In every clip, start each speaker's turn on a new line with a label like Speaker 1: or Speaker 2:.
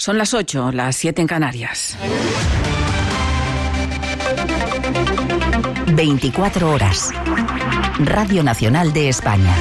Speaker 1: Son las 8, las 7 en Canarias.
Speaker 2: 24 horas. Radio Nacional de España.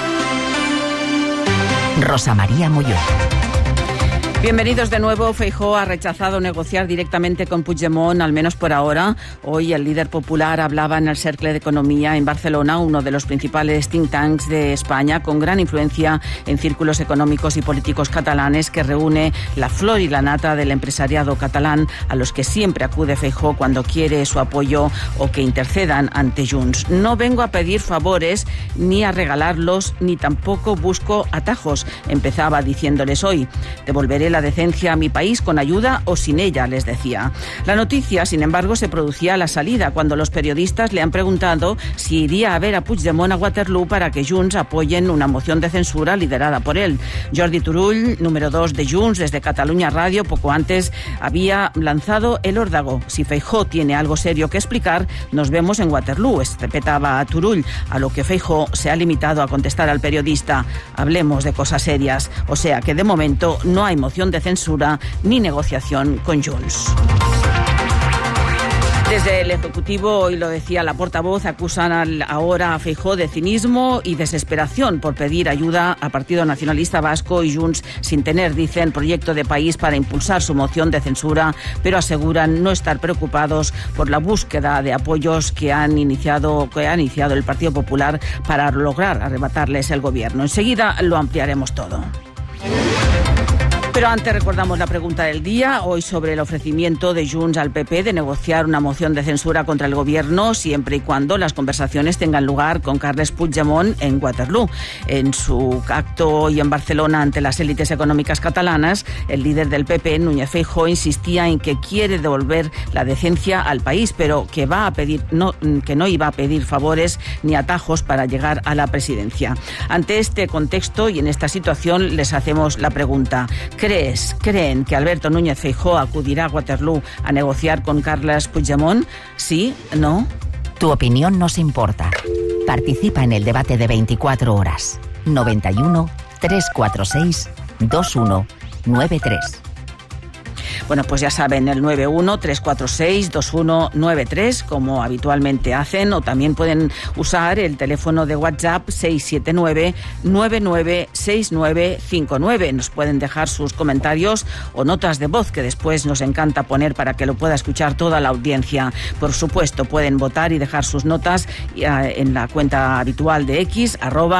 Speaker 2: Rosa María Molló.
Speaker 1: Bienvenidos de nuevo. Feijóo ha rechazado negociar directamente con Puigdemont, al menos por ahora. Hoy el líder popular hablaba en el Cercle de Economía en Barcelona, uno de los principales think tanks de España, con gran influencia en círculos económicos y políticos catalanes, que reúne la flor y la nata del empresariado catalán, a los que siempre acude Feijóo cuando quiere su apoyo o que intercedan ante Junts. No vengo a pedir favores ni a regalarlos, ni tampoco busco atajos, empezaba diciéndoles hoy. Devolveré la decencia a mi país con ayuda o sin ella, les decía. La noticia, sin embargo, se producía a la salida, cuando los periodistas le han preguntado si iría a ver a Puigdemont a Waterloo para que Junts apoyen una moción de censura liderada por él. Jordi Turull, número 2 de Junts, desde Catalunya Radio, poco antes había lanzado el órdago. Si Feijóo tiene algo serio que explicar, nos vemos en Waterloo, espetaba a Turull, a lo que Feijóo se ha limitado a contestar al periodista: hablemos de cosas serias. O sea que de momento no hay moción de censura ni negociación con Junts. Desde el Ejecutivo, hoy lo decía la portavoz, acusan ahora a Feijóo de cinismo y desesperación por pedir ayuda al Partido Nacionalista Vasco y Junts sin tener, dicen, proyecto de país para impulsar su moción de censura, pero aseguran no estar preocupados por la búsqueda de apoyos que ha iniciado el Partido Popular para lograr arrebatarles el gobierno. Enseguida lo ampliaremos todo. Pero antes recordamos la pregunta del día, hoy sobre el ofrecimiento de Junts al PP de negociar una moción de censura contra el gobierno siempre y cuando las conversaciones tengan lugar con Carles Puigdemont en Waterloo. En su acto hoy en Barcelona ante las élites económicas catalanas, el líder del PP, Núñez Feijóo, insistía en que quiere devolver la decencia al país, pero que no iba a pedir favores ni atajos para llegar a la presidencia. Ante este contexto y en esta situación les hacemos la pregunta: ¿Creen que Alberto Núñez Feijóo acudirá a Waterloo a negociar con Carles Puigdemont? ¿Sí? ¿No?
Speaker 2: Tu opinión nos importa. Participa en el debate de 24 horas. 91 346 2193.
Speaker 1: Bueno, pues ya saben, el 91-346-2193, como habitualmente hacen, o también pueden usar el teléfono de WhatsApp 679-996959. Nos pueden dejar sus comentarios o notas de voz, que después nos encanta poner para que lo pueda escuchar toda la audiencia. Por supuesto, pueden votar y dejar sus notas en la cuenta habitual de X,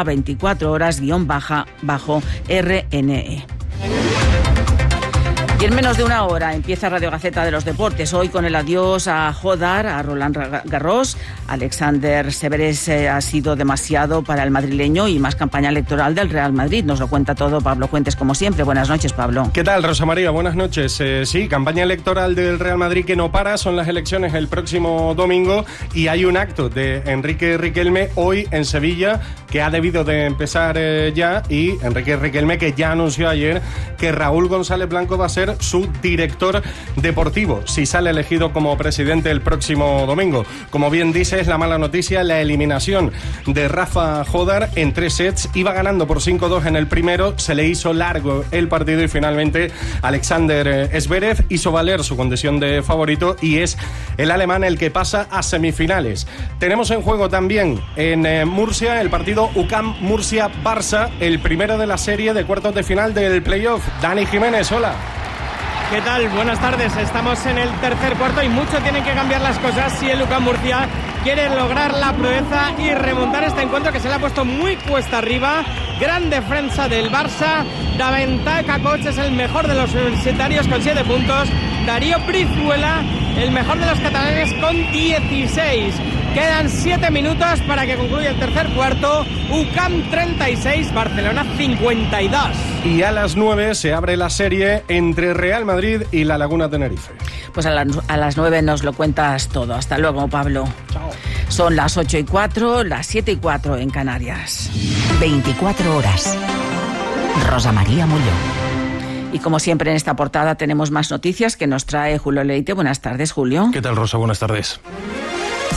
Speaker 1: @24horas_RNE. Y en menos de una hora empieza Radio Gaceta de los Deportes, hoy con el adiós a Jodar, a Roland Garros. Alexander Zverev ha sido demasiado para el madrileño y más campaña electoral del Real Madrid. Nos lo cuenta todo Pablo Fuentes, como siempre. Buenas noches, Pablo.
Speaker 3: ¿Qué tal, Rosa María? Buenas noches. Sí, campaña electoral del Real Madrid que no para. Son las elecciones el próximo domingo y hay un acto de Enrique Riquelme hoy en Sevilla que ha debido de empezar ya, y Enrique Riquelme que ya anunció ayer que Raúl González Blanco va a ser su director deportivo si sale elegido como presidente el próximo domingo. Como bien dices, la mala noticia, la eliminación de Rafa Jodar en 3 sets. Iba ganando por 5-2 en el primero, se le hizo largo el partido y finalmente Alexander Zverev hizo valer su condición de favorito y es el alemán el que pasa a semifinales. Tenemos en juego también en Murcia el partido UCAM Murcia-Barça, el primero de la serie de cuartos de final del playoff. Dani Jiménez, hola.
Speaker 4: ¿Qué tal? Buenas tardes. Estamos en el tercer cuarto y mucho tienen que cambiar las cosas si el UCAM Murcia quiere lograr la proeza y remontar este encuentro que se le ha puesto muy cuesta arriba. Gran defensa del Barça. Davinta Cacoch es el mejor de los universitarios con 7 puntos. Darío Brizuela, el mejor de los catalanes, con 16. Quedan 7 minutos para que concluya el tercer cuarto. UCAM 36, Barcelona 52.
Speaker 3: Y a las 9 se abre la serie entre Real Madrid y La Laguna Tenerife.
Speaker 1: Pues a las 9 nos lo cuentas todo. Hasta luego, Pablo.
Speaker 3: Chao.
Speaker 1: Son las 8:04, las 7:04 en Canarias.
Speaker 2: 24 horas. Rosa María Molló.
Speaker 1: Y como siempre en esta portada tenemos más noticias que nos trae Julio Leite. Buenas tardes, Julio.
Speaker 5: ¿Qué tal, Rosa? Buenas tardes.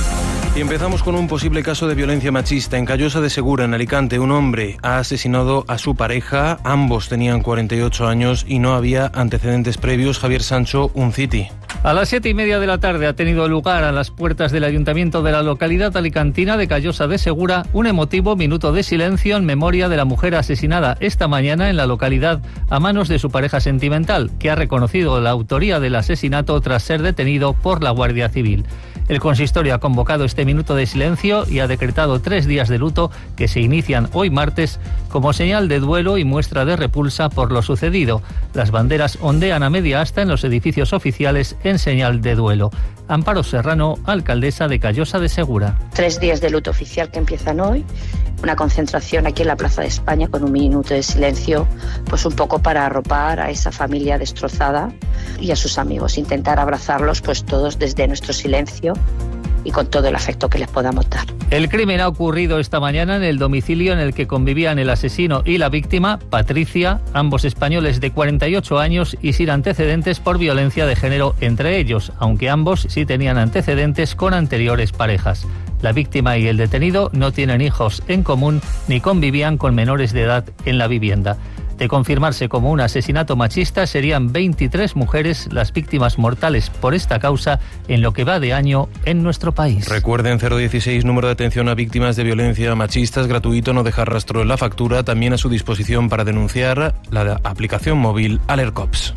Speaker 5: Y empezamos con un posible caso de violencia machista. En Callosa de Segura, en Alicante, un hombre ha asesinado a su pareja. Ambos tenían 48 años y no había antecedentes previos. Javier Sancho, UNCITI.
Speaker 6: A las 7:30 de la tarde ha tenido lugar a las puertas del ayuntamiento de la localidad alicantina de Callosa de Segura un emotivo minuto de silencio en memoria de la mujer asesinada esta mañana en la localidad a manos de su pareja sentimental, que ha reconocido la autoría del asesinato tras ser detenido por la Guardia Civil. El consistorio ha convocado este minuto de silencio y ha decretado 3 días de luto que se inician hoy martes como señal de duelo y muestra de repulsa por lo sucedido. Las banderas ondean a media asta en los edificios oficiales en señal de duelo. Amparo Serrano, alcaldesa de Callosa de Segura.
Speaker 7: 3 días de luto oficial que empiezan hoy. Una concentración aquí en la Plaza de España con un minuto de silencio, pues un poco para arropar a esa familia destrozada y a sus amigos, intentar abrazarlos pues todos desde nuestro silencio y con todo el afecto que les podamos dar.
Speaker 6: El crimen ha ocurrido esta mañana en el domicilio en el que convivían el asesino y la víctima, Patricia, ambos españoles de 48 años y sin antecedentes por violencia de género entre ellos, aunque ambos sí tenían antecedentes con anteriores parejas. La víctima y el detenido no tienen hijos en común ni convivían con menores de edad en la vivienda. De confirmarse como un asesinato machista, serían 23 mujeres las víctimas mortales por esta causa en lo que va de año en nuestro país.
Speaker 5: Recuerden 016, número de atención a víctimas de violencia machista, es gratuito, no dejar rastro en la factura, también a su disposición para denunciar la aplicación móvil Alercops.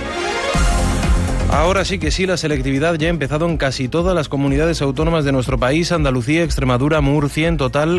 Speaker 5: Ahora sí que sí, la selectividad ya ha empezado en casi todas las comunidades autónomas de nuestro país. Andalucía, Extremadura, Murcia, en total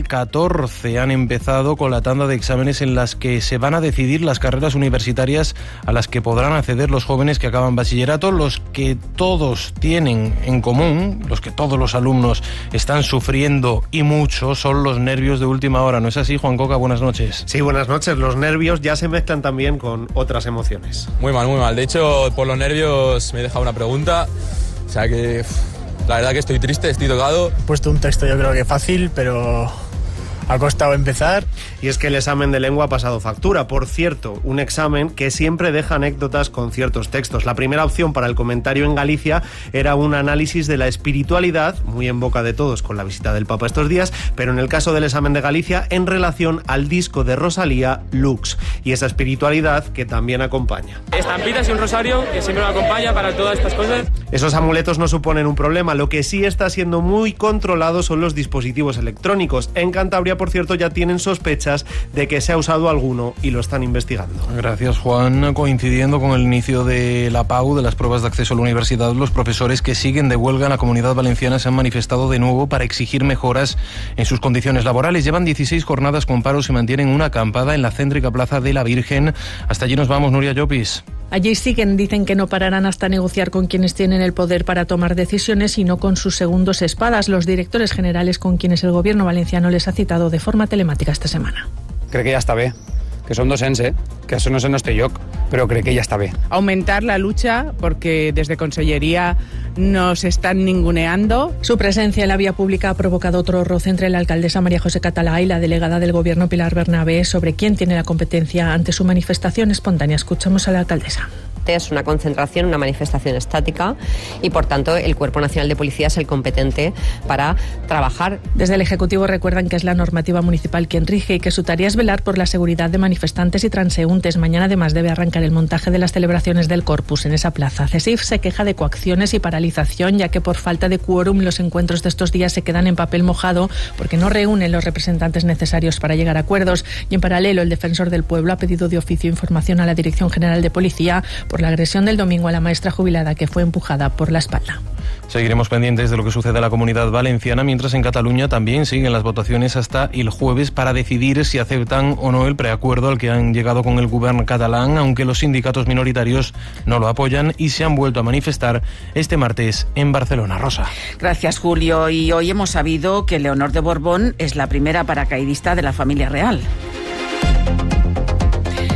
Speaker 5: 14 han empezado con la tanda de exámenes en las que se van a decidir las carreras universitarias a las que podrán acceder los jóvenes que acaban bachillerato. Los que todos tienen en común, los que todos los alumnos están sufriendo y mucho, son los nervios de última hora. ¿No es así, Juan Coca? Buenas noches.
Speaker 3: Sí, buenas noches. Los nervios ya se mezclan también con otras emociones.
Speaker 8: Muy mal, muy mal. De hecho, por los nervios me he dejado una pregunta. O sea que la verdad que estoy triste, estoy tocado.
Speaker 9: He puesto un texto yo creo que fácil, pero ha costado empezar.
Speaker 3: Y es que el examen de lengua ha pasado factura. Por cierto, un examen que siempre deja anécdotas con ciertos textos. La primera opción para el comentario en Galicia era un análisis de la espiritualidad, muy en boca de todos con la visita del Papa estos días, pero en el caso del examen de Galicia, en relación al disco de Rosalía, Lux, y esa espiritualidad que también acompaña.
Speaker 4: Estampitas y un rosario que siempre me acompaña para todas estas cosas.
Speaker 3: Esos amuletos no suponen un problema. Lo que sí está siendo muy controlado son los dispositivos electrónicos. En Cantabria, por cierto, ya tienen sospechas de que se ha usado alguno y lo están investigando.
Speaker 5: Gracias, Juan. Coincidiendo con el inicio de la PAU, de las pruebas de acceso a la universidad, los profesores que siguen de huelga en la Comunidad Valenciana se han manifestado de nuevo para exigir mejoras en sus condiciones laborales. Llevan 16 jornadas con paro, se mantienen una acampada en la céntrica Plaza de la Virgen. Hasta allí nos vamos, Nuria Llopis.
Speaker 10: Allí siguen, dicen que no pararán hasta negociar con quienes tienen el poder para tomar decisiones y no con sus segundos espadas, los directores generales con quienes el gobierno valenciano les ha citado de forma telemática esta semana.
Speaker 11: Crec que ja està bé, que som docents, que això no és el nostre lloc, però crec que ja està bé.
Speaker 12: Aumentar la lucha porque desde Consellería nos están ninguneando.
Speaker 10: Su presencia en la vía pública ha provocado otro roce entre la alcaldesa María José Catalá y la delegada del gobierno Pilar Bernabé sobre quién tiene la competencia ante su manifestación espontánea. Escuchamos a la alcaldesa.
Speaker 13: Es una concentración, una manifestación estática y por tanto el Cuerpo Nacional de Policía es el competente para trabajar.
Speaker 10: Desde el Ejecutivo recuerdan que es la normativa municipal quien rige y que su tarea es velar por la seguridad de manifestantes y transeúntes. Mañana además debe arrancar el montaje de las celebraciones del Corpus en esa plaza. CESIF se queja de coacciones y paralización, ya que por falta de quórum los encuentros de estos días se quedan en papel mojado porque no reúnen los representantes necesarios para llegar a acuerdos. Y en paralelo el Defensor del Pueblo ha pedido de oficio información a la Dirección General de Policía por la agresión del domingo a la maestra jubilada que fue empujada por la espalda.
Speaker 5: Seguiremos pendientes de lo que sucede en la Comunidad Valenciana, mientras en Cataluña también siguen las votaciones hasta el jueves para decidir si aceptan o no el preacuerdo al que han llegado con el gobierno catalán, aunque los sindicatos minoritarios no lo apoyan y se han vuelto a manifestar este martes en Barcelona. Rosa.
Speaker 1: Gracias, Julio. Y hoy hemos sabido que Leonor de Borbón es la primera paracaidista de la familia real.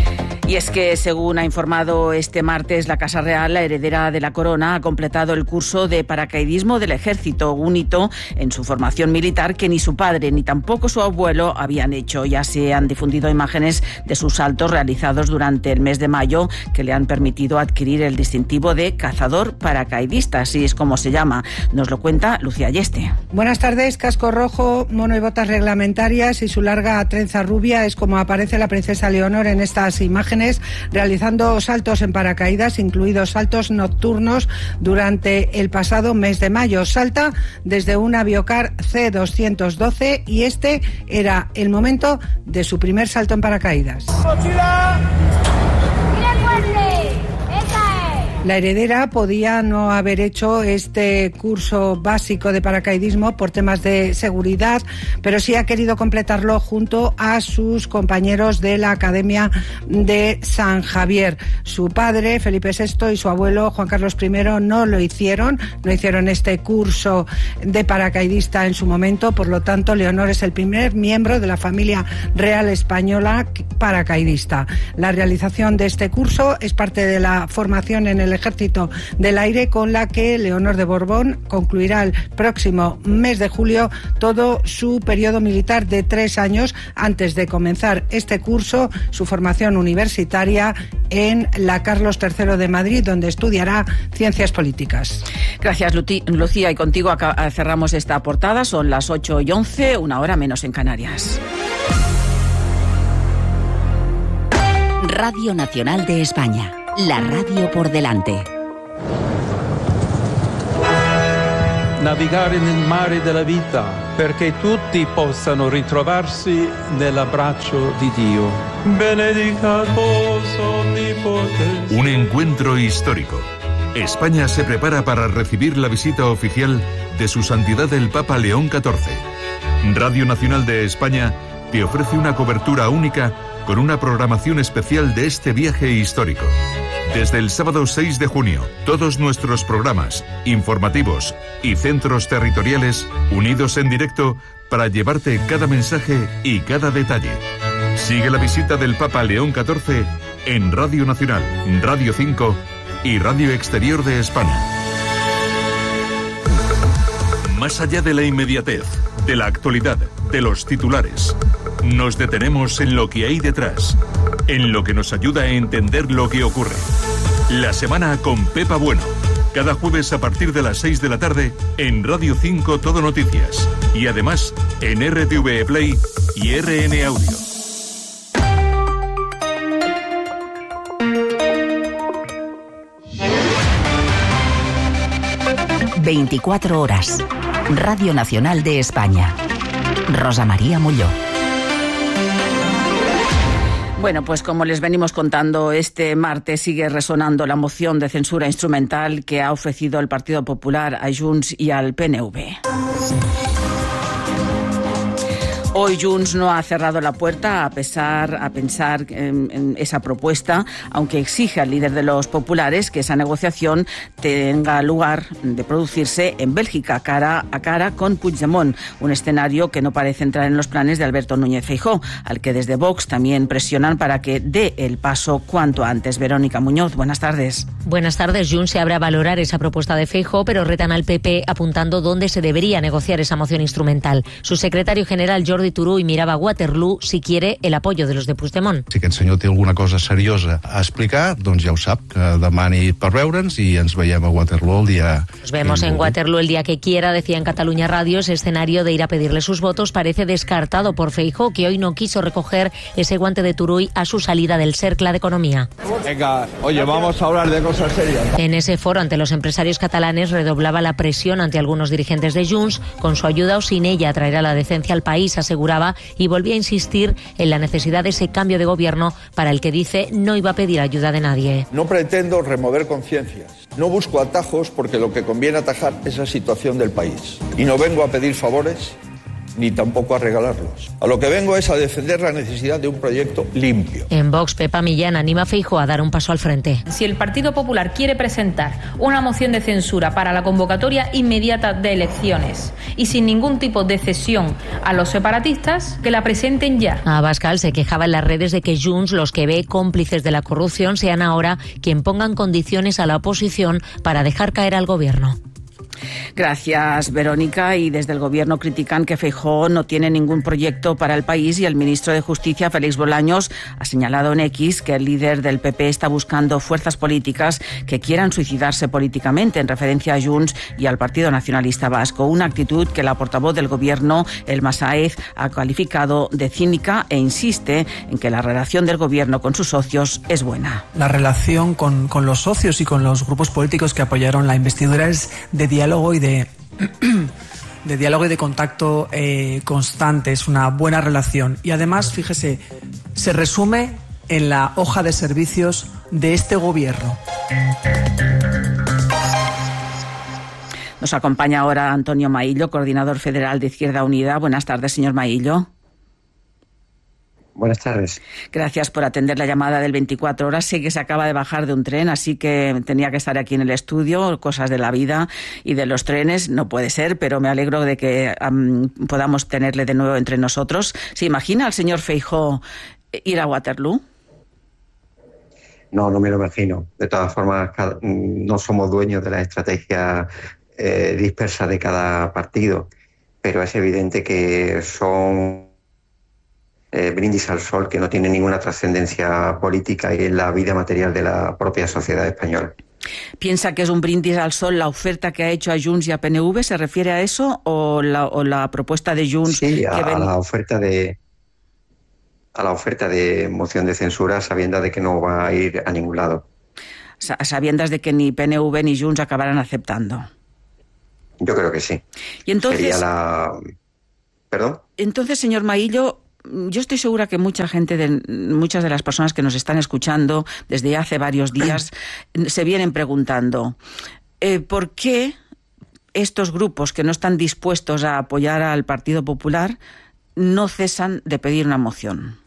Speaker 1: Y es que, según ha informado este martes la Casa Real, la heredera de la corona ha completado el curso de paracaidismo del ejército, un hito en su formación militar que ni su padre ni tampoco su abuelo habían hecho. Ya se han difundido imágenes de sus saltos realizados durante el mes de mayo que le han permitido adquirir el distintivo de cazador paracaidista, así es como se llama. Nos lo cuenta Lucía Ayeste.
Speaker 14: Buenas tardes. Casco rojo, mono y botas reglamentarias y su larga trenza rubia es como aparece la princesa Leonor en estas imágenes, realizando saltos en paracaídas, incluidos saltos nocturnos, durante el pasado mes de mayo. Salta desde un Aviocar C212 y este era el momento de su primer salto en paracaídas. ¡Mochila! ¡Mira el puente! La heredera podía no haber hecho este curso básico de paracaidismo por temas de seguridad, pero sí ha querido completarlo junto a sus compañeros de la Academia de San Javier. Su padre, Felipe VI, y su abuelo, Juan Carlos I, no hicieron este curso de paracaidista en su momento. Por lo tanto, Leonor es el primer miembro de la familia real española paracaidista. La realización de este curso es parte de la formación en el Ejército del Aire, con la que Leonor de Borbón concluirá el próximo mes de julio todo su periodo militar de 3 años antes de comenzar este curso, su formación universitaria en la Carlos III de Madrid, donde estudiará Ciencias Políticas.
Speaker 1: Gracias, Lucía, y contigo cerramos esta portada. Son las 8:11, una hora menos en Canarias.
Speaker 2: Radio Nacional de España. La radio por delante.
Speaker 15: Navigare nel mare della vita perché tutti possano ritrovarsi nell'abbraccio di Dio. Benedicat vos omnipotens.
Speaker 16: Un encuentro histórico. España se prepara para recibir la visita oficial de Su Santidad el Papa León XIV. Radio Nacional de España te ofrece una cobertura única con una programación especial de este viaje histórico. Desde el sábado 6 de junio, todos nuestros programas, informativos y centros territoriales unidos en directo para llevarte cada mensaje y cada detalle. Sigue la visita del Papa León XIV en Radio Nacional, Radio 5 y Radio Exterior de España. Más allá de la inmediatez, de la actualidad, de los titulares, nos detenemos en lo que hay detrás, en lo que nos ayuda a entender lo que ocurre. La semana con Pepa Bueno, cada jueves a partir de las 6 de la tarde en Radio 5 Todo Noticias y además en RTV Play y RN Audio.
Speaker 2: ...24 horas... Radio Nacional de España. Rosa María Mulló.
Speaker 1: Bueno, pues como les venimos contando, este martes sigue resonando la moción de censura instrumental que ha ofrecido el Partido Popular a Junts y al PNV. Hoy Junts no ha cerrado la puerta a pensar en esa propuesta, aunque exige al líder de los populares que esa negociación tenga lugar de producirse en Bélgica, cara a cara con Puigdemont, un escenario que no parece entrar en los planes de Alberto Núñez Feijóo, al que desde Vox también presionan para que dé el paso cuanto antes. Verónica Muñoz, buenas tardes.
Speaker 17: Buenas tardes. Junts se abre a valorar esa propuesta de Feijóo, pero retan al PP apuntando dónde se debería negociar esa moción instrumental. Su secretario general, Jordi Turull, mirava a Waterloo si quiere el apoyo de los de Puigdemont.
Speaker 18: Si aquest senyor té alguna cosa seriosa a explicar, doncs ja ho sap, que demani per veure'ns i ens veiem a Waterloo el día...
Speaker 17: Nos vemos en Waterloo el día que quiera, decía en Cataluña Radio. Ese escenario de ir a pedirle sus votos parece descartado por Feijóo, que hoy no quiso recoger ese guante de Turull a su salida del Cercle de Economía.
Speaker 19: Venga, oye, vamos a hablar de cosas serias.
Speaker 17: En ese foro ante los empresarios catalanes redoblaba la presión ante algunos dirigentes de Junts. Con su ayuda o sin ella traerá la decencia al país, aseguraba, y volvía a insistir en la necesidad de ese cambio de gobierno para el que dice no iba a pedir ayuda de nadie.
Speaker 19: No pretendo remover conciencias, no busco atajos porque lo que conviene atajar es la situación del país. Y no vengo a pedir favores ni tampoco a regalarlos. A lo que vengo es a defender la necesidad de un proyecto limpio.
Speaker 17: En Vox, Pepa Millán anima a Feijóo a dar un paso al frente.
Speaker 20: Si el Partido Popular quiere presentar una moción de censura para la convocatoria inmediata de elecciones y sin ningún tipo de cesión a los separatistas, que la presenten ya.
Speaker 17: Abascal se quejaba en las redes de que Junts, los que ve cómplices de la corrupción, sean ahora quien pongan condiciones a la oposición para dejar caer al gobierno.
Speaker 1: Gracias, Verónica. Y desde el Gobierno critican que Feijóo no tiene ningún proyecto para el país y el ministro de Justicia, Félix Bolaños, ha señalado en X que el líder del PP está buscando fuerzas políticas que quieran suicidarse políticamente, en referencia a Junts y al Partido Nacionalista Vasco. Una actitud que la portavoz del Gobierno, Elma Sáez, ha calificado de cínica e insiste en que la relación del Gobierno con sus socios es buena.
Speaker 21: La relación con los socios y con los grupos políticos que apoyaron la investidura es de diálogo y de diálogo y de contacto constante. Es una buena relación y además, fíjese, se resume en la hoja de servicios de este gobierno.
Speaker 1: Nos acompaña ahora Antonio Maillo, coordinador federal de Izquierda Unida. Buenas tardes, señor Maillo.
Speaker 22: Buenas tardes.
Speaker 1: Gracias por atender la llamada del 24 horas. Sé que se acaba de bajar de un tren, así que tenía que estar aquí en el estudio. Cosas de la vida y de los trenes, no puede ser, pero me alegro de que podamos tenerle de nuevo entre nosotros. ¿Se imagina al señor Feijóo ir a Waterloo?
Speaker 22: No me lo imagino. De todas formas, no somos dueños de la estrategia dispersa de cada partido, pero es evidente que son brindis al sol que no tiene ninguna trascendencia política y en la vida material de la propia sociedad española.
Speaker 1: ¿Piensa que es un brindis al sol la oferta que ha hecho a Junts y a PNV? ¿Se refiere a eso o la propuesta de Junts?
Speaker 22: Sí, a la oferta de moción de censura, sabiendo de que no va a ir a ningún lado.
Speaker 1: Sabiendas de que ni PNV ni Junts acabarán aceptando.
Speaker 22: Yo creo que sí.
Speaker 1: Y entonces,
Speaker 22: ¿Perdón?
Speaker 1: Entonces, señor Maillo, yo estoy segura que muchas de las personas que nos están escuchando desde hace varios días se vienen preguntando ¿por qué estos grupos que no están dispuestos a apoyar al Partido Popular no cesan de pedir una moción?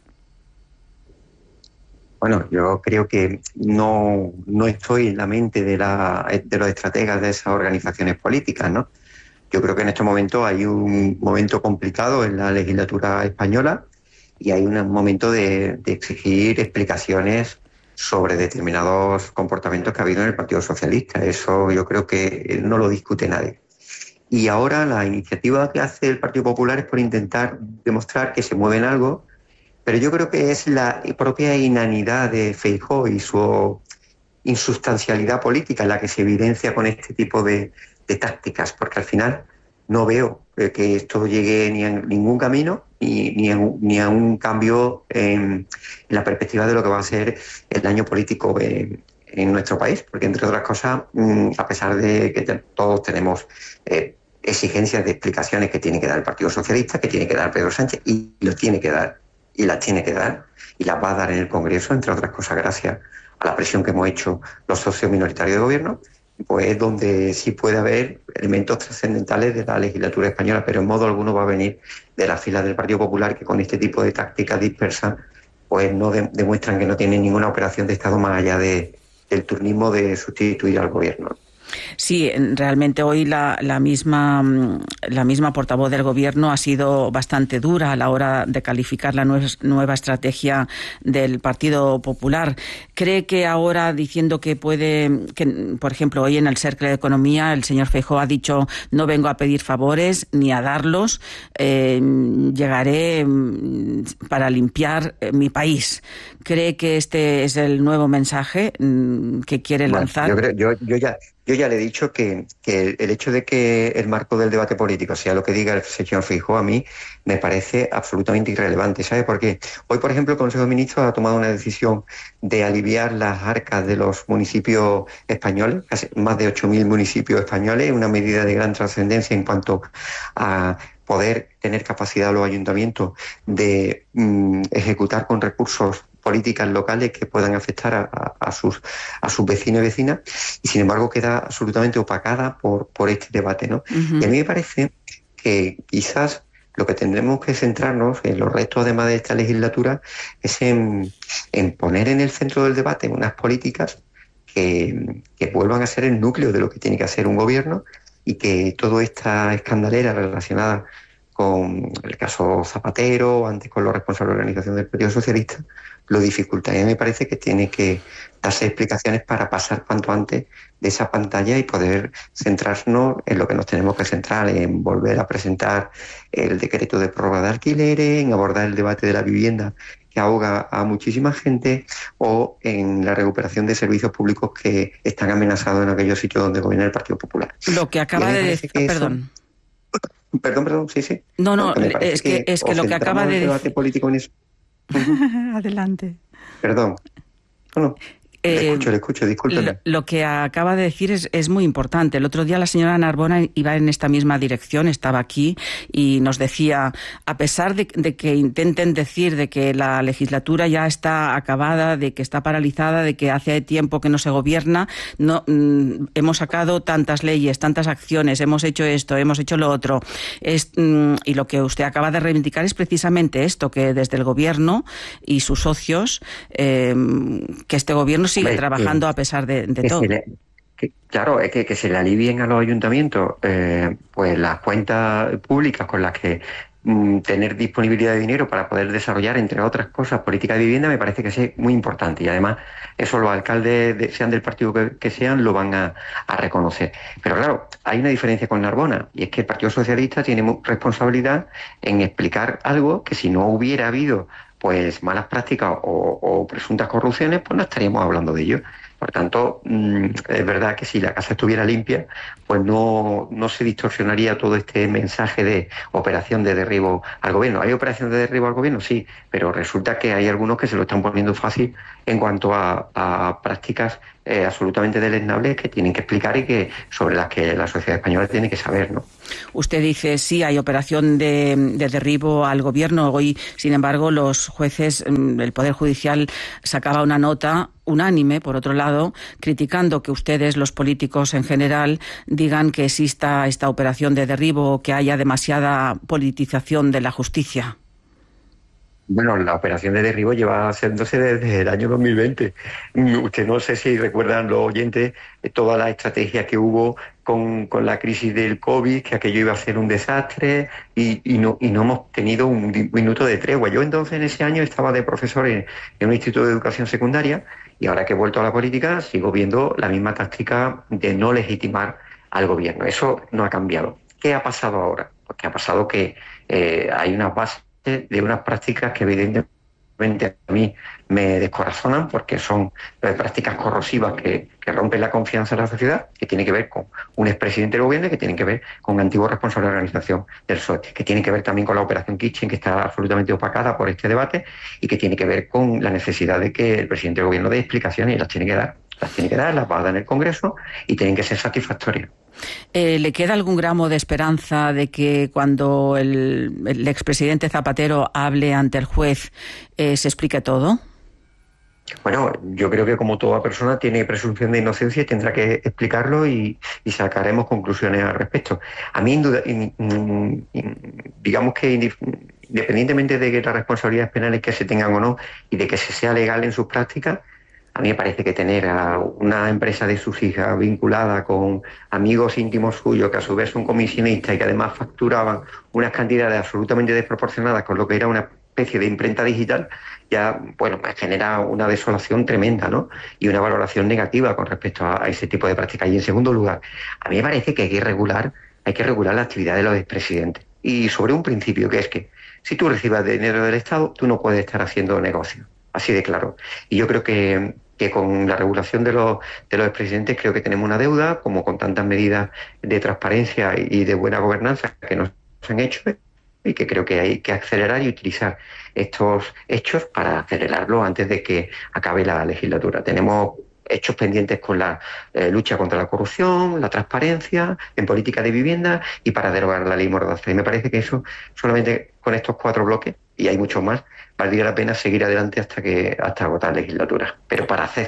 Speaker 22: Bueno, yo creo que no estoy en la mente de los estrategas de esas organizaciones políticas, ¿no? Yo creo que en este momento hay un momento complicado en la legislatura española y hay un momento de exigir explicaciones sobre determinados comportamientos que ha habido en el Partido Socialista. Eso yo creo que no lo discute nadie. Y ahora la iniciativa que hace el Partido Popular es por intentar demostrar que se mueve en algo, pero yo creo que es la propia inanidad de Feijóo y su insustancialidad política la que se evidencia con este tipo de tácticas, porque al final no veo que esto llegue ni a ningún camino ni a un cambio en la perspectiva de lo que va a ser el año político en nuestro país, porque entre otras cosas, a pesar de que todos tenemos exigencias de explicaciones que tiene que dar el Partido Socialista, que tiene que dar Pedro Sánchez, y lo tiene que dar, y las tiene que dar, y las va a dar en el Congreso, entre otras cosas gracias a la presión que hemos hecho los socios minoritarios de gobierno, pues es donde sí puede haber elementos trascendentales de la legislatura española, pero en modo alguno va a venir de las filas del Partido Popular, que con este tipo de tácticas dispersas pues no demuestran que no tienen ninguna operación de Estado más allá del turnismo de sustituir al gobierno.
Speaker 1: Sí, realmente hoy la misma portavoz del Gobierno ha sido bastante dura a la hora de calificar la nueva estrategia del Partido Popular. ¿Cree que ahora, diciendo que por ejemplo, hoy en el Cercle de Economía el señor Feijóo ha dicho no vengo a pedir favores ni a darlos, llegaré para limpiar mi país? ¿Cree que este es el nuevo mensaje que quiere lanzar?
Speaker 22: Yo ya le he dicho que el hecho de que el marco del debate político sea lo que diga el señor Feijóo, a mí me parece absolutamente irrelevante. ¿Sabe por qué? Hoy, por ejemplo, el Consejo de Ministros ha tomado una decisión de aliviar las arcas de los municipios españoles, casi más de 8.000 municipios españoles, una medida de gran trascendencia en cuanto a poder tener capacidad los ayuntamientos de ejecutar con recursos políticas locales que puedan afectar a sus vecinos y vecinas, y sin embargo queda absolutamente opacada por este debate, ¿no? Uh-huh. Y a mí me parece que quizás Lo que tendremos que centrarnos en los restos, además de esta legislatura, es en poner en el centro del debate unas políticas que vuelvan a ser el núcleo de lo que tiene que hacer un gobierno, y que toda esta escandalera relacionada con el caso Zapatero, antes con los responsables de la organización del Partido Socialista, lo dificulta. Y a mí me parece que tiene que darse explicaciones para pasar cuanto antes de esa pantalla y poder centrarnos en lo que nos tenemos que centrar, en volver a presentar el decreto de prórroga de alquileres, en abordar el debate de la vivienda que ahoga a muchísima gente, o en la recuperación de servicios públicos que están amenazados en aquellos sitios donde gobierna el Partido Popular.
Speaker 1: Lo que acaba de decir... Perdón, sí. No, es que lo que acaba de decir...
Speaker 22: debate político en eso.
Speaker 14: Adelante.
Speaker 22: Perdón. No. Le escucho, discúlpeme.
Speaker 1: Lo que acaba de decir es muy importante. El otro día la señora Narbona iba en esta misma dirección, estaba aquí y nos decía, a pesar de que intenten decir de que la legislatura ya está acabada, de que está paralizada, de que hace tiempo que no se gobierna, hemos sacado tantas leyes, tantas acciones, hemos hecho esto, hemos hecho lo otro. Y lo que usted acaba de reivindicar es precisamente esto, que desde el gobierno y sus socios, que este gobierno sigue trabajando a pesar de todo.
Speaker 22: Claro, es que se le alivien a los ayuntamientos pues las cuentas públicas con las que tener disponibilidad de dinero para poder desarrollar, entre otras cosas, política de vivienda, me parece que es muy importante. Y además, eso los alcaldes, sean del partido que sean, lo van a reconocer. Pero claro, hay una diferencia con Narbona, y es que el Partido Socialista tiene responsabilidad en explicar algo que, si no hubiera habido pues malas prácticas o presuntas corrupciones, pues no estaríamos hablando de ello. Por tanto, es verdad que si la casa estuviera limpia, pues no se distorsionaría todo este mensaje de operación de derribo al gobierno. ¿Hay operación de derribo al gobierno? Sí, pero resulta que hay algunos que se lo están poniendo fácil en cuanto a prácticas absolutamente deleznables que tienen que explicar y que sobre las que la sociedad española tiene que saber, ¿no?
Speaker 1: Usted dice, sí, hay operación de derribo al gobierno. Hoy, sin embargo, los jueces, el Poder Judicial sacaba una nota unánime, por otro lado, criticando que ustedes, los políticos en general, digan que exista esta operación de derribo o que haya demasiada politización de la justicia.
Speaker 22: Bueno, la operación de derribo lleva haciéndose desde el año 2020. Usted, no sé si recuerdan los oyentes toda la estrategia que hubo con la crisis del COVID, que aquello iba a ser un desastre y no hemos tenido un minuto de tregua. Yo entonces, en ese año, estaba de profesor en un instituto de educación secundaria, y ahora que he vuelto a la política sigo viendo la misma táctica de no legitimar al gobierno. Eso no ha cambiado. ¿Qué ha pasado ahora? Pues que ha pasado que hay una base de unas prácticas que evidentemente a mí me descorazonan, porque son prácticas corrosivas que rompen la confianza de la sociedad, que tiene que ver con un expresidente del gobierno y que tienen que ver con antiguos responsables de la organización del PSOE, que tiene que ver también con la operación Kitchen, que está absolutamente opacada por este debate, y que tiene que ver con la necesidad de que el presidente del gobierno dé explicaciones, y las tiene que dar, las va a dar en el Congreso y tienen que ser satisfactorias.
Speaker 1: ¿Le queda algún gramo de esperanza de que cuando el expresidente Zapatero hable ante el juez se explique todo?
Speaker 22: Bueno, yo creo que, como toda persona, tiene presunción de inocencia y tendrá que explicarlo, y sacaremos conclusiones al respecto. A mí, digamos que independientemente de que las responsabilidades penales que se tengan o no, y de que se sea legal en sus prácticas, a mí me parece que tener a una empresa de sus hijas vinculada con amigos íntimos suyos, que a su vez son comisionistas y que además facturaban unas cantidades absolutamente desproporcionadas con lo que era una especie de imprenta digital, ya, bueno, genera una desolación tremenda, ¿no? Y una valoración negativa con respecto a ese tipo de prácticas. Y, en segundo lugar, a mí me parece que hay que regular la actividad de los expresidentes. Y sobre un principio, que es que si tú recibas dinero del Estado, tú no puedes estar haciendo negocio. Así de claro. Y yo creo que con la regulación de los expresidentes, creo que tenemos una deuda, como con tantas medidas de transparencia y de buena gobernanza que nos han hecho, y que creo que hay que acelerar y utilizar estos hechos para acelerarlo antes de que acabe la legislatura. Tenemos hechos pendientes con la lucha contra la corrupción, la transparencia, en política de vivienda y para derogar la ley Mordaza. Y me parece que eso, solamente con estos 4 bloques, y hay muchos más, valdría la pena seguir adelante hasta agotar legislatura. Pero para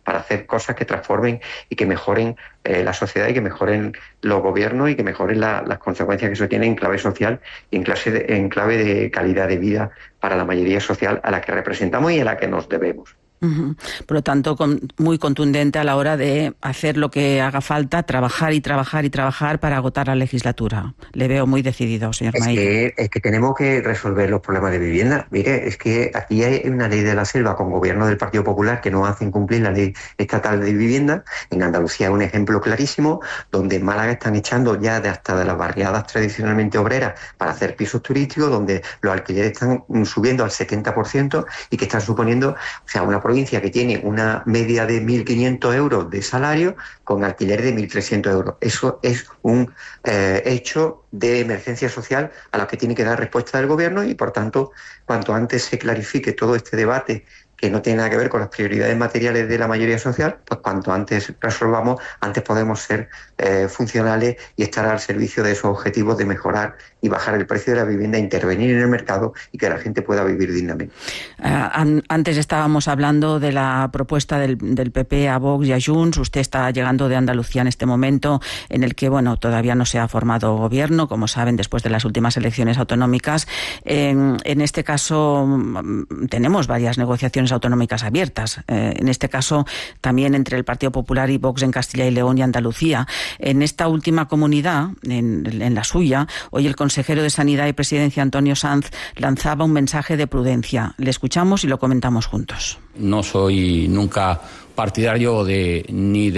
Speaker 22: para hacer cosas que transformen y que mejoren la sociedad y que mejoren los gobiernos y que mejoren las consecuencias que eso tiene en clave social y en clave de calidad de vida para la mayoría social a la que representamos y a la que nos debemos.
Speaker 1: Por lo tanto, muy contundente a la hora de hacer lo que haga falta, trabajar y trabajar y trabajar para agotar la legislatura. Le veo muy decidido, señor Maillo.
Speaker 22: Es que tenemos que resolver los problemas de vivienda. Mire, es que aquí hay una ley de la selva con gobierno del Partido Popular que no hacen cumplir la ley estatal de vivienda. En Andalucía es un ejemplo clarísimo, donde en Málaga están echando ya hasta de las barriadas tradicionalmente obreras para hacer pisos turísticos, donde los alquileres están subiendo al 70% y que están suponiendo, una provincia que tiene una media de 1.500 euros de salario con alquiler de 1.300 euros. Eso es un hecho de emergencia social a la que tiene que dar respuesta el Gobierno y, por tanto, cuanto antes se clarifique todo este debate que no tiene nada que ver con las prioridades materiales de la mayoría social, pues cuanto antes resolvamos, antes podemos ser funcionales y estar al servicio de esos objetivos de mejorar y bajar el precio de la vivienda, intervenir en el mercado y que la gente pueda vivir dignamente.
Speaker 1: Antes estábamos hablando de la propuesta del PP a Vox y a Junts. Usted está llegando de Andalucía en este momento en el que, todavía no se ha formado gobierno, como saben, después de las últimas elecciones autonómicas. En este caso tenemos varias negociaciones autonómicas abiertas. En este caso también entre el Partido Popular y Vox en Castilla y León y Andalucía. En esta última comunidad, en la suya, hoy el consejero de Sanidad y Presidencia, Antonio Sanz, lanzaba un mensaje de prudencia. Le escuchamos y lo comentamos juntos.
Speaker 6: No soy nunca partidario ni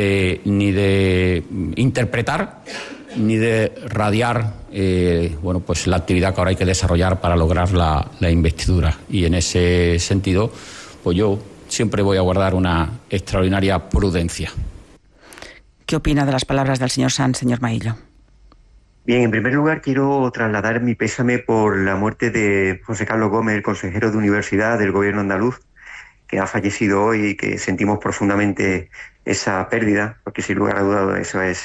Speaker 6: de interpretar ni de radiar la actividad que ahora hay que desarrollar para lograr la investidura. Y en ese sentido, pues yo siempre voy a guardar una extraordinaria prudencia.
Speaker 1: ¿Qué opina de las palabras del señor Sanz, señor Maillo?
Speaker 22: Bien, en primer lugar quiero trasladar mi pésame por la muerte de José Carlos Gómez, el consejero de Universidad del Gobierno andaluz, que ha fallecido hoy y que sentimos profundamente esa pérdida, porque sin lugar a dudas eso es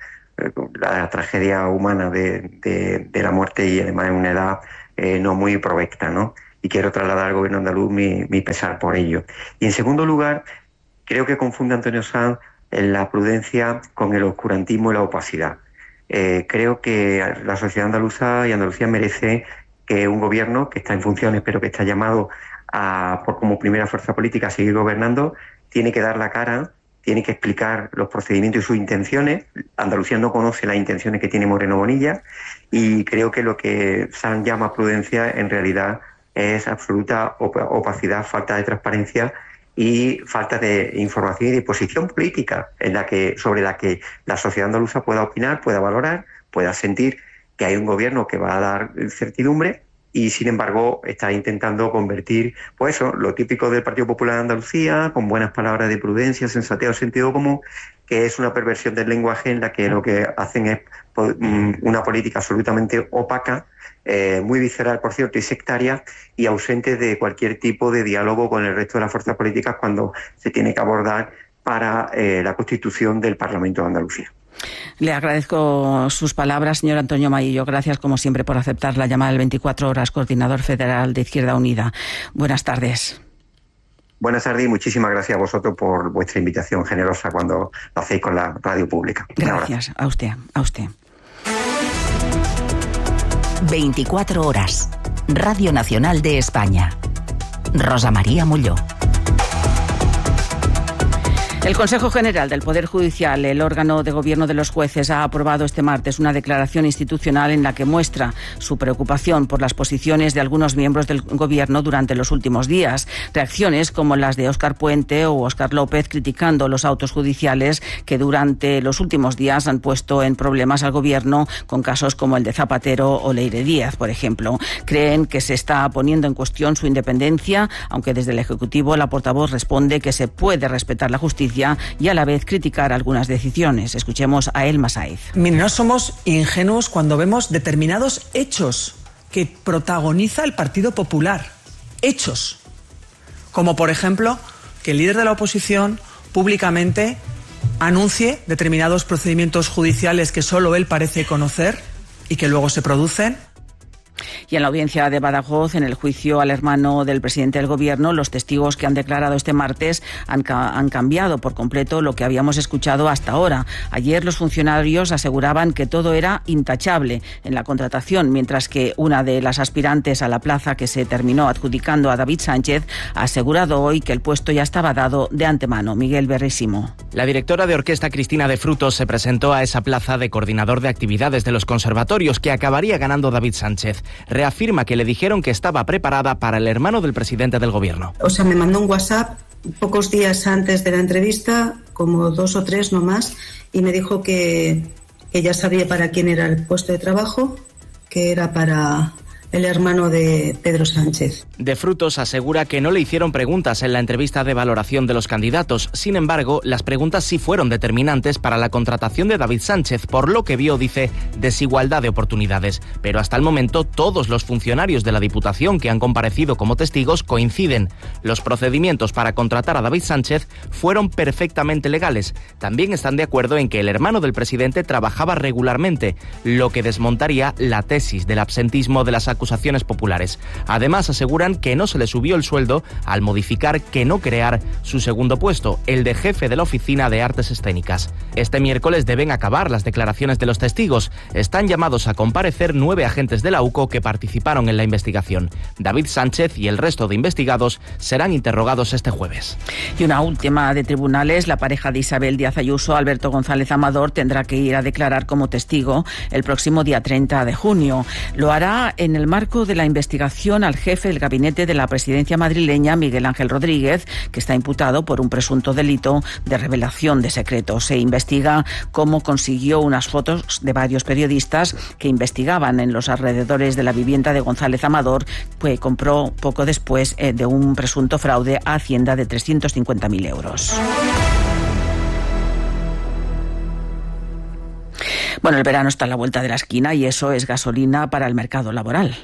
Speaker 22: la tragedia humana de la muerte y además en una edad no muy provecta, ¿no? Y quiero trasladar al Gobierno andaluz mi pesar por ello. Y en segundo lugar, creo que confunde Antonio Sanz la prudencia con el oscurantismo y la opacidad. Creo que la sociedad andaluza y Andalucía merece que un gobierno que está en funciones, pero que está llamado como primera fuerza política a seguir gobernando, tiene que dar la cara, tiene que explicar los procedimientos y sus intenciones. Andalucía no conoce las intenciones que tiene Moreno Bonilla y creo que lo que Sanz llama prudencia en realidad es absoluta opacidad, falta de transparencia y falta de información y de posición política sobre la que la sociedad andaluza pueda opinar, pueda valorar, pueda sentir que hay un gobierno que va a dar certidumbre y, sin embargo, está intentando convertir lo típico del Partido Popular de Andalucía, con buenas palabras de prudencia, sensatez o sentido común, que es una perversión del lenguaje en la que lo que hacen es una política absolutamente opaca, muy visceral, por cierto, y sectaria, y ausente de cualquier tipo de diálogo con el resto de las fuerzas políticas cuando se tiene que abordar para la constitución del Parlamento de Andalucía.
Speaker 1: Le agradezco sus palabras, señor Antonio Maillo. Gracias, como siempre, por aceptar la llamada del 24 Horas, coordinador federal de Izquierda Unida. Buenas tardes.
Speaker 22: Buenas tardes y muchísimas gracias a vosotros por vuestra invitación generosa cuando lo hacéis con la radio pública.
Speaker 1: Gracias, a usted.
Speaker 2: 24 Horas, Radio Nacional de España. Rosa María Molló.
Speaker 1: El Consejo General del Poder Judicial, el órgano de gobierno de los jueces, ha aprobado este martes una declaración institucional en la que muestra su preocupación por las posiciones de algunos miembros del gobierno durante los últimos días. Reacciones como las de Óscar Puente o Óscar López criticando los autos judiciales que durante los últimos días han puesto en problemas al gobierno con casos como el de Zapatero o Leire Díaz, por ejemplo. Creen que se está poniendo en cuestión su independencia, aunque desde el Ejecutivo la portavoz responde que se puede respetar la justicia y a la vez criticar algunas decisiones. Escuchemos a Elma Saiz.
Speaker 21: Mire, no somos ingenuos cuando vemos determinados hechos que protagoniza el Partido Popular. Hechos. Como, por ejemplo, que el líder de la oposición públicamente anuncie determinados procedimientos judiciales que solo él parece conocer y que luego se producen.
Speaker 1: Y en la audiencia de Badajoz, en el juicio al hermano del presidente del Gobierno, los testigos que han declarado este martes han cambiado por completo lo que habíamos escuchado hasta ahora. Ayer los funcionarios aseguraban que todo era intachable en la contratación, mientras que una de las aspirantes a la plaza que se terminó adjudicando a David Sánchez ha asegurado hoy que el puesto ya estaba dado de antemano. Miguel Berrísimo.
Speaker 7: La directora de orquesta Cristina de Frutos se presentó a esa plaza de coordinador de actividades de los conservatorios que acabaría ganando David Sánchez. Reafirma que le dijeron que estaba preparada para el hermano del presidente del Gobierno.
Speaker 8: O sea, me mandó un WhatsApp pocos días antes de la entrevista, como 2 o 3 no más, y me dijo que ya sabía para quién era el puesto de trabajo, que era para el hermano de Pedro Sánchez.
Speaker 7: De Frutos asegura que no le hicieron preguntas en la entrevista de valoración de los candidatos. Sin embargo, las preguntas sí fueron determinantes para la contratación de David Sánchez, por lo que vio, dice, desigualdad de oportunidades. Pero hasta el momento todos los funcionarios de la Diputación que han comparecido como testigos coinciden. Los procedimientos para contratar a David Sánchez fueron perfectamente legales. También están de acuerdo en que el hermano del presidente trabajaba regularmente, lo que desmontaría la tesis del absentismo de las acusaciones populares. Además, aseguran que no se le subió el sueldo al modificar que no crear su segundo puesto, el de jefe de la Oficina de Artes Escénicas. Este miércoles deben acabar las declaraciones de los testigos. Están llamados a comparecer 9 agentes de la UCO que participaron en la investigación. David Sánchez y el resto de investigados serán interrogados este jueves.
Speaker 1: Y una última de tribunales, la pareja de Isabel Díaz Ayuso, Alberto González Amador, tendrá que ir a declarar como testigo el próximo día 30 de junio. Lo hará en el marco de la investigación al jefe del gabinete de la presidencia madrileña, Miguel Ángel Rodríguez, que está imputado por un presunto delito de revelación de secretos. Se investiga cómo consiguió unas fotos de varios periodistas que investigaban en los alrededores de la vivienda de González Amador, que compró poco después de un presunto fraude a Hacienda de 350.000 euros. Bueno, el verano está a la vuelta de la esquina y eso es gasolina para el mercado laboral.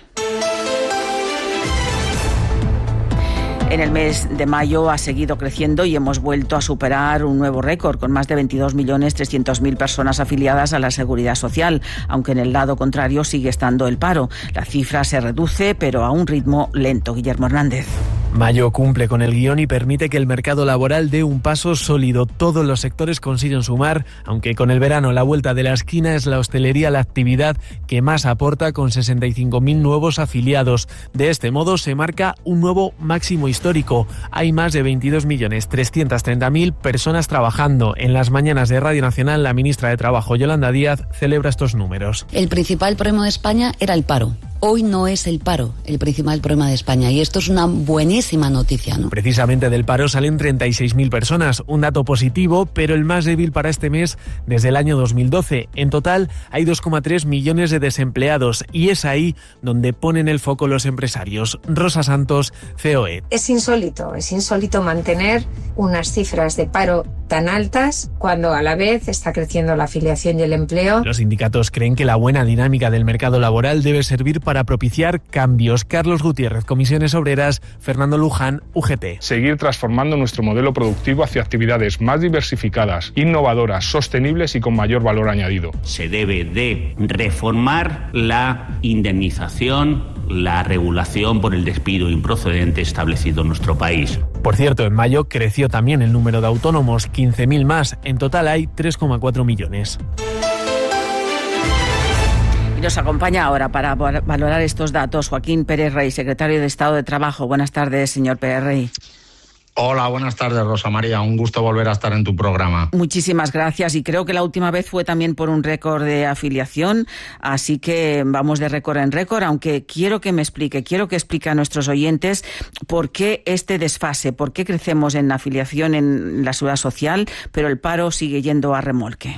Speaker 1: En el mes de mayo ha seguido creciendo y hemos vuelto a superar un nuevo récord con más de 22.300.000 personas afiliadas a la Seguridad Social, aunque en el lado contrario sigue estando el paro. La cifra se reduce, pero a un ritmo lento. Guillermo Hernández.
Speaker 23: Mayo cumple con el guión y permite que el mercado laboral dé un paso sólido. Todos los sectores consiguen sumar, aunque con el verano a la vuelta de la esquina es la hostelería la actividad que más aporta, con 65.000 nuevos afiliados. De este modo se marca un nuevo máximo histórico. Hay más de 22.330.000 personas trabajando. En las mañanas de Radio Nacional, la ministra de Trabajo, Yolanda Díaz, celebra estos números.
Speaker 24: El principal problema de España era el paro. Hoy no es el paro el principal problema de España, y esto es una buenísima noticia, ¿no?
Speaker 23: Precisamente del paro salen 36.000 personas, un dato positivo, pero el más débil para este mes desde el año 2012. En total hay 2,3 millones de desempleados y es ahí donde ponen el foco los empresarios. Rosa Santos, COE.
Speaker 25: Es insólito mantener unas cifras de paro tan altas cuando a la vez está creciendo la afiliación y el empleo.
Speaker 23: Los sindicatos creen que la buena dinámica del mercado laboral debe servir para propiciar cambios. Carlos Gutiérrez, Comisiones Obreras, Fernando Luján, UGT.
Speaker 26: Seguir transformando nuestro modelo productivo hacia actividades más diversificadas, innovadoras, sostenibles y con mayor valor añadido.
Speaker 27: Se debe de reformar la indemnización, la regulación por el despido improcedente establecido en nuestro país.
Speaker 23: Por cierto, en mayo creció también el número de autónomos, 15.000 más. En total hay 3,4 millones.
Speaker 1: Nos acompaña ahora para valorar estos datos Joaquín Pérez Rey, secretario de Estado de Trabajo. Buenas tardes, señor Pérez Rey.
Speaker 28: Hola, buenas tardes, Rosa María. Un gusto volver a estar en tu programa.
Speaker 1: Muchísimas gracias. Y creo que la última vez fue también por un récord de afiliación, así que vamos de récord en récord, aunque quiero que explique a nuestros oyentes por qué este desfase, por qué crecemos en afiliación en la Seguridad Social, pero el paro sigue yendo a remolque.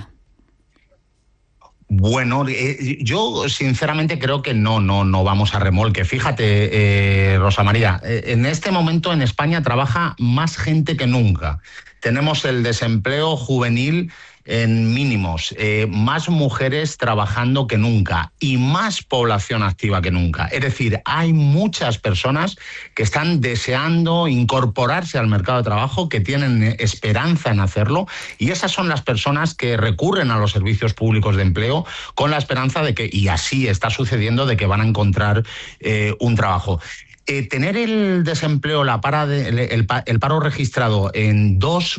Speaker 28: Bueno, yo sinceramente creo que no vamos a remolque. Fíjate, Rosa María, en este momento en España trabaja más gente que nunca. Tenemos el desempleo juvenil en mínimos, más mujeres trabajando que nunca y más población activa que nunca. Es decir, hay muchas personas que están deseando incorporarse al mercado de trabajo, que tienen esperanza en hacerlo, y esas son las personas que recurren a los servicios públicos de empleo con la esperanza de que, y así está sucediendo, de que van a encontrar un trabajo. Tener el desempleo, el paro registrado en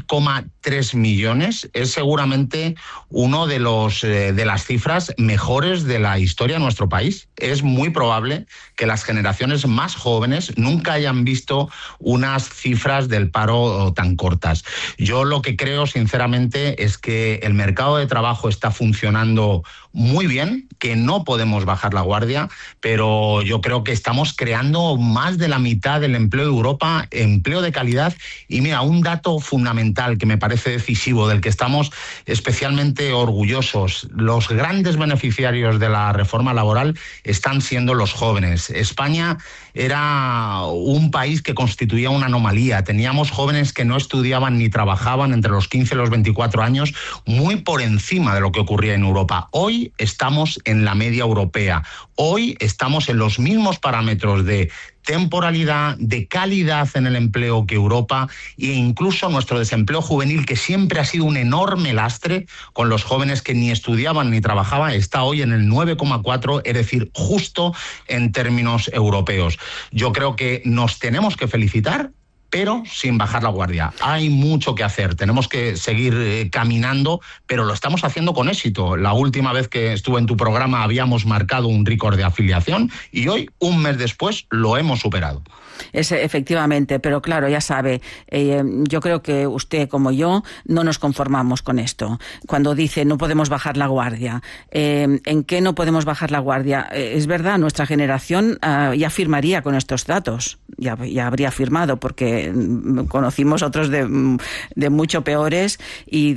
Speaker 28: 2,3 millones es seguramente uno de las cifras mejores de la historia de nuestro país. Es muy probable que las generaciones más jóvenes nunca hayan visto unas cifras del paro tan cortas. Yo lo que creo, sinceramente, es que el mercado de trabajo está funcionando muy bien, que no podemos bajar la guardia, pero yo creo que estamos creando más de la mitad del empleo de Europa, empleo de calidad. Y mira, un dato fundamental que me parece decisivo, del que estamos especialmente orgullosos: los grandes beneficiarios de la reforma laboral están siendo los jóvenes. España era un país que constituía una anomalía. Teníamos jóvenes que no estudiaban ni trabajaban entre los 15 y los 24 años, muy por encima de lo que ocurría en Europa. Hoy estamos en la media europea. Hoy estamos en los mismos parámetros de temporalidad, de calidad en el empleo que Europa, e incluso nuestro desempleo juvenil, que siempre ha sido un enorme lastre con los jóvenes que ni estudiaban ni trabajaban, está hoy en el 9,4, es decir, justo en términos europeos. Yo creo que nos tenemos que felicitar, pero sin bajar la guardia. Hay mucho que hacer, tenemos que seguir caminando, pero lo estamos haciendo con éxito. La última vez que estuve en tu programa habíamos marcado un récord de afiliación y hoy, un mes después, lo hemos superado.
Speaker 1: Efectivamente, pero claro, ya sabe, yo creo que usted como yo no nos conformamos con esto. Cuando dice no podemos bajar la guardia, ¿en qué no podemos bajar la guardia? Es verdad, nuestra generación ya firmaría con estos datos, ya habría firmado, porque conocimos otros de mucho peores y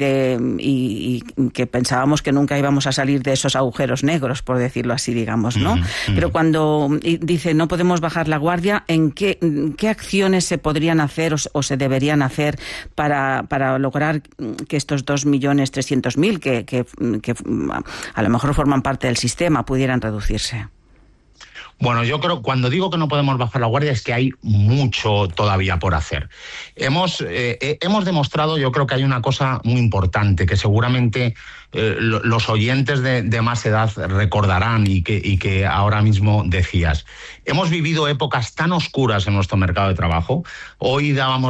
Speaker 1: que pensábamos que nunca íbamos a salir de esos agujeros negros, por decirlo así, digamos, ¿no? Pero cuando dice no podemos bajar la guardia, ¿en qué acciones se podrían hacer o se deberían hacer para lograr que estos 2.300.000 que a lo mejor forman parte del sistema pudieran reducirse?
Speaker 28: Bueno, yo creo, cuando digo que no podemos bajar la guardia, es que hay mucho todavía por hacer. Hemos demostrado, yo creo que hay una cosa muy importante que seguramente los oyentes de más edad recordarán y que ahora mismo decías. Hemos vivido épocas tan oscuras en nuestro mercado de trabajo. Hoy dábamos